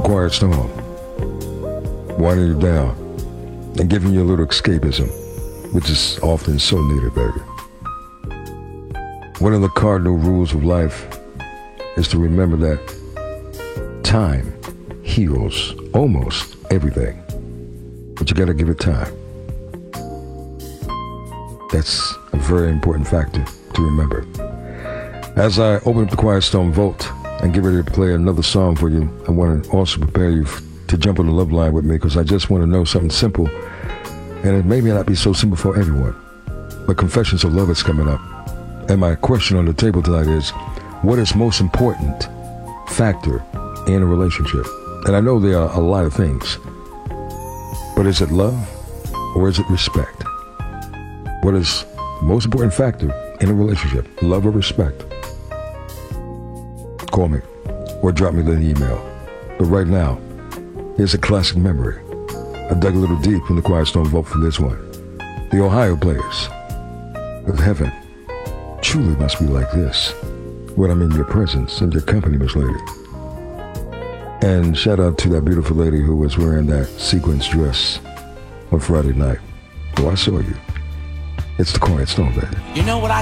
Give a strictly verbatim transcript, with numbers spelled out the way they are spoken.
Quiet Storm, winding you down and giving you a little escapism, which is often so needed, baby. One of the cardinal rules of life is to remember that time heals almost everything, but you gotta give it time. That's a very important factor to remember. As I open up the Quiet Storm Vault and get ready to play another song for you, I want to also prepare you f- to jump on the love line with me, because I just want to know something simple, and it may not be so simple for everyone, but Confessions of Love is coming up. And my question on the table tonight is, what is most important factor in a relationship? And I know there are a lot of things, but is it love or is it respect? What is the most important factor in a relationship, love or respect? Call me or drop me an email. But right now, here's a classic memory. I dug a little deep in the Quiet Storm Vault for this one. The Ohio Players with Heaven Truly Must Be Like This when I'm in your presence and your company, Miss Lady. And shout out to that beautiful lady who was wearing that sequins dress on Friday night. Oh, I saw you. It's the Quiet Storm, baby. You know what I